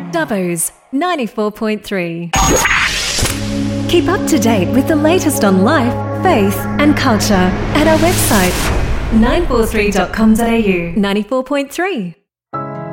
Dubbo's 94.3. Keep up to date with the latest on life, faith and culture at our website 943.com.au. 94.3.